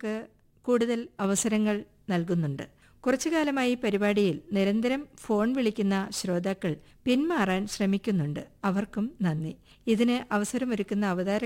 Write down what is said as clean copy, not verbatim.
ശ്രോതാക്കൾക്ക് കൂടുതൽ അവസരങ്ങൾ നൽകുന്നുണ്ട്. കുറച്ചു കാലമായി പരിപാടിയിൽ നിരന്തരം ഫോൺ വിളിക്കുന്ന ശ്രോതാക്കൾ പിന്മാറാൻ ശ്രമിക്കുന്നുണ്ട്. അവർക്കും നന്ദി. ഇതിന് അവസരമൊരുക്കുന്ന അവതാരക